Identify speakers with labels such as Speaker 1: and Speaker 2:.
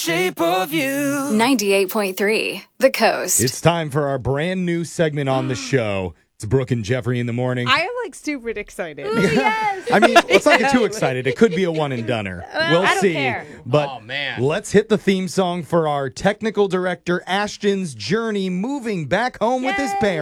Speaker 1: Shape of You.
Speaker 2: 98.3, The Coast.
Speaker 3: It's time for our brand new segment on the show. It's Brooke and Jeffrey in the morning.
Speaker 4: I am stupid excited.
Speaker 5: Ooh, yes.
Speaker 3: I mean, let's not get too excited. It could be a one and doneer. We'll
Speaker 5: I don't
Speaker 3: see.
Speaker 5: care.
Speaker 3: But let's hit the theme song for our technical director Ashton's journey moving back home with his parents.